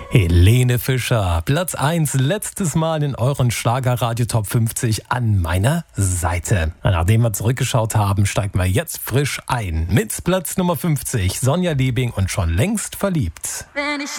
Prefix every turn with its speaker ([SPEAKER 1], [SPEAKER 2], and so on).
[SPEAKER 1] Helene Fischer, Platz 1, letztes Mal in euren Schlagerradio Top 50 an meiner Seite. Nachdem wir zurückgeschaut haben, steigen wir jetzt frisch ein. Mit Platz Nummer 50, Sonja Liebing und schon längst verliebt.
[SPEAKER 2] Wenn ich